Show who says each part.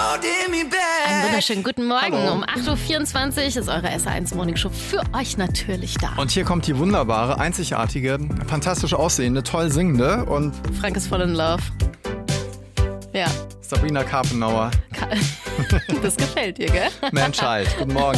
Speaker 1: Einen wunderschönen guten Morgen.
Speaker 2: Hallo.
Speaker 1: Um 8.24 Uhr ist eure SR1 Morning Show für euch natürlich da.
Speaker 2: Und hier kommt die wunderbare, einzigartige, fantastisch aussehende, toll singende und
Speaker 1: Frank ist voll in love. Ja,
Speaker 2: Sabrina Karpenauer.
Speaker 1: das gefällt dir, gell?
Speaker 2: Man Child. Guten Morgen.